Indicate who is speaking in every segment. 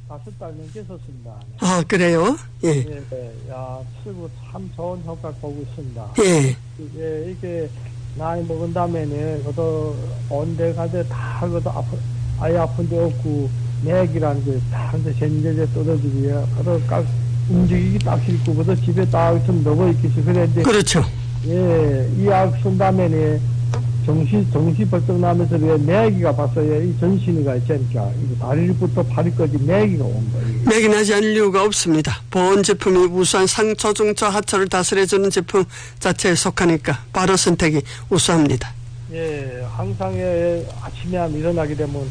Speaker 1: 5달 넘게 썼습니다.
Speaker 2: 아, 그래요? 예.
Speaker 1: 네, 네. 야, 쓰고 참 좋은 효과 보고 있습니다.
Speaker 2: 예.
Speaker 1: 이게 나이 먹은 다음에는 그것도 온데 가데 다 그것도 아예 아픈 데 없고 맥이라는 게 다 이제 전제제 떨어지고요. 그것도 딱 움직이기 딱 싫고 그것도 집에 딱 좀 넣어 있겠지. 그런데
Speaker 2: 그렇죠.
Speaker 1: 예, 이 약 쓴 다음에는 정시 벌떡 나면서 왜 내기가 봤어요. 이 전신이가 있으니까 다리부터 발끝까지 내기가 온 거예요.
Speaker 2: 맥이 나지 않을 이유가 없습니다. 보온 제품이 우수한 상처, 중처, 하처를 다스려주는 제품 자체에 속하니까 바로 선택이 우수합니다.
Speaker 1: 예, 항상 아침에 일어나게 되면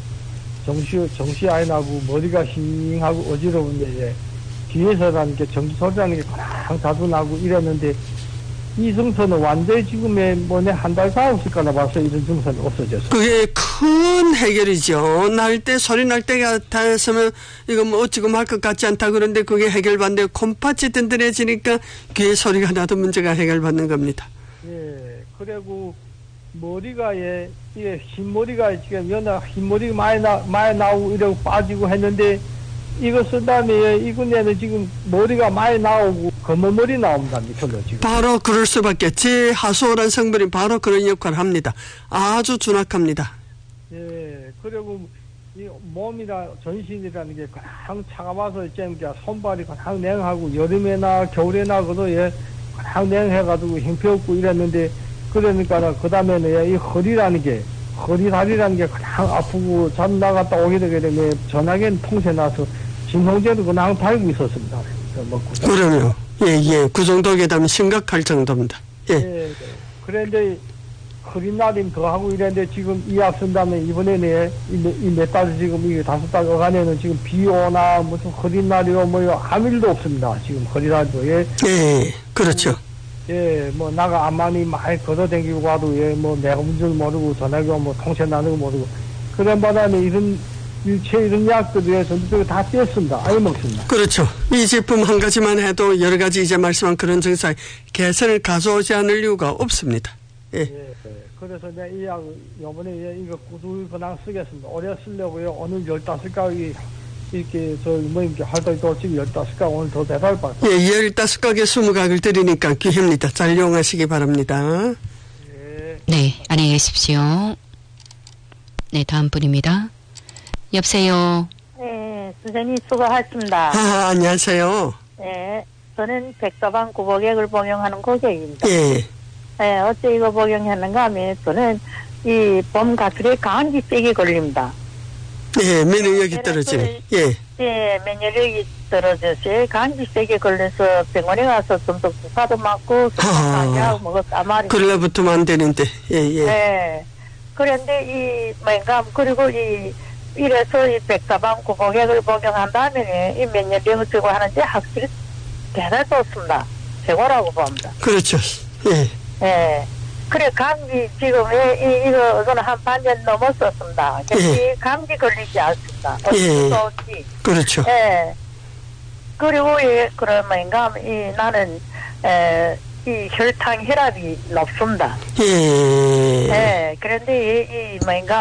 Speaker 1: 정시 아예 나고 머리가 싱하고 어지러운데 예, 뒤에서라는 게 정지 소리라는 게 가장 자주 나고 이랬는데 이 증서는 완전히 지금에 한 달 가없을까나 봐서 이런 증서는 없어졌어요.
Speaker 2: 그게 큰 해결이죠. 날 때 소리 날 때가 닿았으면 이거 뭐 어찌고 말 것 같지 않다 그런데 그게 해결받는데 콩팥이 든든해지니까 귀에 소리가 나도 문제가 해결받는 겁니다.
Speaker 1: 예, 그리고 머리가 이게 흰머리가 지금 흰머리가 많이 나오고 이러고 빠지고 했는데 이거 쓴 다음에 이군에는 지금 머리가 많이 나오고 검은 머리 나옵니다. 지금.
Speaker 2: 바로 그럴 수밖에. 제하수오란 성분이 바로 그런 역할을 합니다. 아주 준확합니다.
Speaker 1: 예, 그리고 이 몸이나 전신이라는 게 가장 차가워서 잼기야 손발이 가장 냉하고 여름에나 겨울에나 그도 가장 냉해가지고 힘없고 이랬는데 그러니까 그 다음에는 이 허리라는 게 허리 다리라는 게 가장 아프고 잠 나갔다 오게 되게 되면 전화기는 통세 나서 진통제도 그냥 달고 있었습니다.
Speaker 2: 그럼요. 예. 그 정도 되면 심각할 정도입니다. 예.
Speaker 1: 예. 그런데 허리 날림 더 하고 이랬는데 지금 이 약 쓴다면 이번에는 이 몇 달 지금 이 5달 어간에는 지금 비 오나 무슨 허리 날이요 뭐 아무 일도 없습니다. 지금 허리 날도 예.
Speaker 2: 예. 그렇죠.
Speaker 1: 예, 뭐 나가 암만이 많이 걸어다니고 와도 뭐 내가 운줄 모르고 전화기가 뭐 통째 나누고 모르고 그런 바람에 이런 약들이 전부 다 뺐습니다. 아예 먹습니다.
Speaker 2: 그렇죠. 이 제품 한 가지만 해도 여러 가지 이제 말씀한 그런 증상에 개선을 가져오지 않을 이유가 없습니다. 예.
Speaker 1: 예. 그래서 내가 이 약 이번에 이거 꾸준히 그냥 쓰겠습니다. 오래 쓰려고요. 오늘 15가지 이렇게 이렇게 활동이 또 지금 15가 오늘 더 대단할 뻔.
Speaker 2: 예, 15가게 20각을 드리니까 기회입니다. 잘 이용하시기 바랍니다.
Speaker 1: 예.
Speaker 3: 네, 안녕히 계십시오. 네, 다음 분입니다. 여보세요.
Speaker 4: 네, 선생님 수고하셨습니다.
Speaker 2: 안녕하세요.
Speaker 4: 네, 저는 백서방 구복액을 복용하는 고객입니다.
Speaker 2: 예.
Speaker 4: 네, 어째 이거 복용하는가 하면 저는 이 봄 가슬에 감기 세게 걸립니다.
Speaker 2: 예, 면역력이 떨어지네. 예.
Speaker 4: 예, 면역력이 떨어져서 감기 세게 걸려서 병원에 가서 좀 더 주사도 맞고 수박하고 뭐 까마리.
Speaker 2: 그러려붙으면 안 되는데. 예.
Speaker 4: 네. 그런데 그리고 이래서 이 백사방 구복액을 복용한 다음에 이 면역력을 쓰고 하는데 확실히 대단히 좋습니다. 최고라고 봅니다.
Speaker 2: 그렇죠. 예.
Speaker 4: 예. 그래, 감기, 지금, 이거는 한 반년 넘었었습니다.
Speaker 2: 예.
Speaker 4: 감기 걸리지 않습니다.
Speaker 2: 예.
Speaker 4: 없이.
Speaker 2: 그렇죠.
Speaker 4: 예. 그리고, 그러면, 나는, 이 혈당 혈압이 높습니다.
Speaker 2: 예.
Speaker 4: 예. 그런데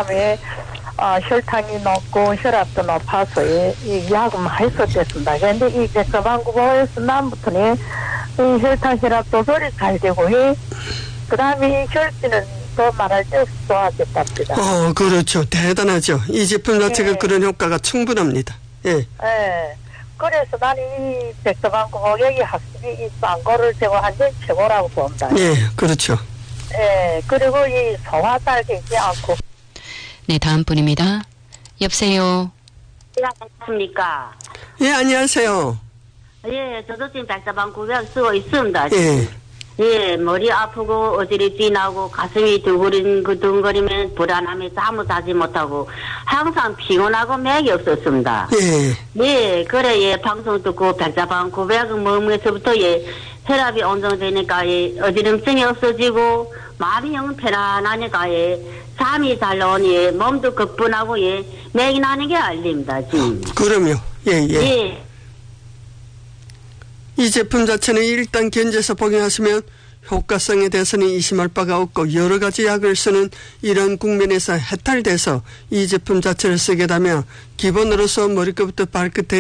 Speaker 4: 혈당이 높고 혈압도 높아서 이 약은 많이 썼댔습니다. 그런데 이 백서방구복에서 남부터는 이 혈당 혈압 조절이 잘 되고, 그 다음에 혈기는 더 말할 때 없이 좋아졌답니다.
Speaker 2: 그렇죠. 대단하죠. 이 제품 자체가 그런 효과가 충분합니다. 예.
Speaker 4: 예. 그래서 나는 이 백서방구복액이 확실히 이 싼 거를 제거한 게 최고라고 봅니다.
Speaker 2: 예, 그렇죠.
Speaker 4: 예. 그리고 이 소화 되지 않고.
Speaker 3: 네, 다음 분입니다. 여보세요.
Speaker 5: 안녕하십니까?
Speaker 2: 예, 안녕하세요.
Speaker 5: 예, 저도 지금 백서방구백 쓰고 있습니다.
Speaker 2: 예.
Speaker 5: 예, 머리 아프고 어지럽기 나고 가슴이 두근거리면 불안하면서 아무 자지 못하고 항상 피곤하고 맥이 없었습니다.
Speaker 2: 예.
Speaker 5: 예, 그래, 예, 방송 듣고 백서방구백 먹으면서부터 혈압이 온정되니까 어지럼증이 없어지고 마음이 영 편안하니까 잠이 잘 나오니 몸도 거뿐하고 맥이 나는 게 알립니다, 지금.
Speaker 2: 그럼요. 예.
Speaker 5: 예.
Speaker 2: 이 제품 자체는 일단 견제해서 복용하시면 효과성에 대해서는 의심할 바가 없고 여러 가지 약을 쓰는 이런 국면에서 해탈돼서 이 제품 자체를 쓰게 되면 기본으로서 머리끝부터 발끝에